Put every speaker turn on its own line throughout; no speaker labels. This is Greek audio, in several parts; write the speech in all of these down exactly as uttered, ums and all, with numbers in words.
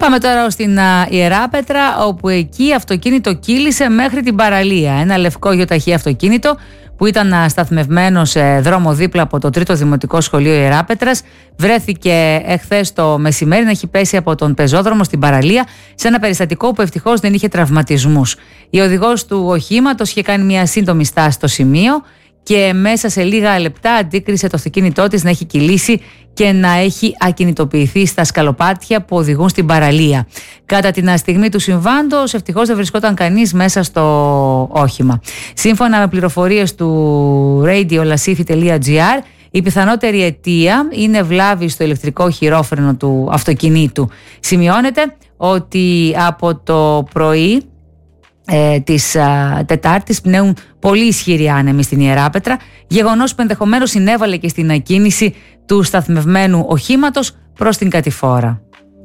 Πάμε τώρα στην α, Ιεράπετρα, όπου εκεί αυτοκίνητο κύλησε μέχρι την παραλία. Ένα λευκό γιοταχή αυτοκίνητο που ήταν α, σταθμευμένο σε δρόμο δίπλα από το τρίτο Δημοτικό Σχολείο Ιεράπετρας βρέθηκε εχθές το μεσημέρι να έχει πέσει από τον πεζόδρομο στην παραλία σε ένα περιστατικό που ευτυχώς δεν είχε τραυματισμούς. Η οδηγός του οχήματος είχε κάνει μια σύντομη στάση στο σημείο και μέσα σε λίγα λεπτά αντίκρισε το αυτοκίνητό της να έχει κυλήσει και να έχει ακινητοποιηθεί στα σκαλοπάτια που οδηγούν στην παραλία. Κατά την στιγμή του συμβάντος, ευτυχώς δεν βρισκόταν κανείς μέσα στο όχημα. Σύμφωνα με πληροφορίες του radio lasithi τελεία gr, η πιθανότερη αιτία είναι βλάβη στο ηλεκτρικό χειρόφρενο του αυτοκινήτου. Σημειώνεται ότι από το πρωί Ε, της α, Τετάρτης πνέουν πολύ ισχυροί άνεμοι στην Ιεράπετρα, γεγονός που ενδεχομένως συνέβαλε και στην ακίνηση του σταθμευμένου οχήματος προς την κατηφόρα.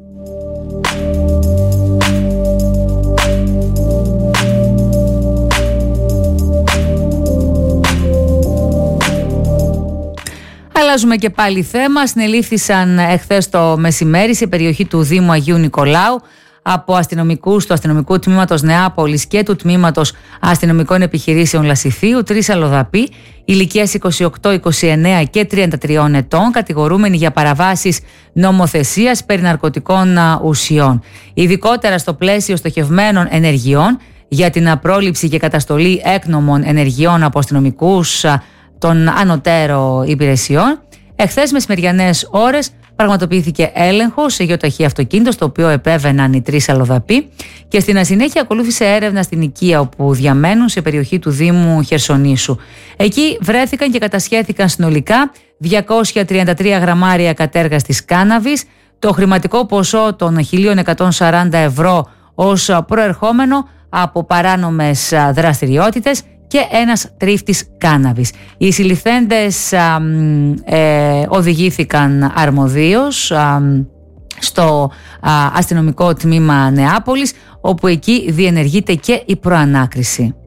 Αλλάζουμε και πάλι θέμα. Συνελήφθησαν εχθές το μεσημέρι σε περιοχή του Δήμου Αγίου Νικολάου από αστυνομικούς του Αστυνομικού Τμήματος Νεάπολης και του Τμήματος Αστυνομικών Επιχειρήσεων Λασιθίου τρεις αλλοδαποί ηλικίας είκοσι οκτώ, είκοσι εννέα και τριάντα τρία ετών, κατηγορούμενοι για παραβάσεις νομοθεσίας περί ναρκωτικών ουσιών. Ειδικότερα στο πλαίσιο στοχευμένων ενεργειών για την πρόληψη και καταστολή έκνομων ενεργειών από αστυνομικούς των ανωτέρω υπηρεσιών. Εχθές μεσημεριανές ώρες πραγματοποιήθηκε έλεγχο σε γιοταχή αυτοκίνητο, στο οποίο επέβαιναν οι τρεις αλλοδαποί, και στην συνέχεια ακολούθησε έρευνα στην οικία όπου διαμένουν σε περιοχή του Δήμου Χερσονήσου. Εκεί βρέθηκαν και κατασχέθηκαν συνολικά διακόσια τριάντα τρία γραμμάρια κατέργαστης κάναβης, το χρηματικό ποσό των χίλια εκατόν σαράντα ευρώ ως προερχόμενο από παράνομες δραστηριότητες και ένας τρίφτης κάναβης. Οι συλληφθέντες α, ε, οδηγήθηκαν αρμοδίως α, στο α, αστυνομικό τμήμα Νεάπολης, όπου εκεί διενεργείται και η προανάκριση.